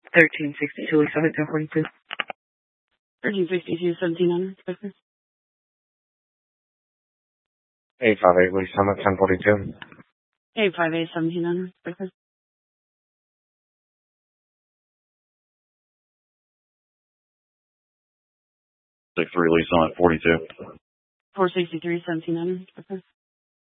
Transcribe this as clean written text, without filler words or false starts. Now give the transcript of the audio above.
1362, Lisa, 1042. 1362, 1700. Expected. 858, Lisa, 1042. 858, 1700. Expected. 63, Lisa, at 42. 463, 1700. Expected.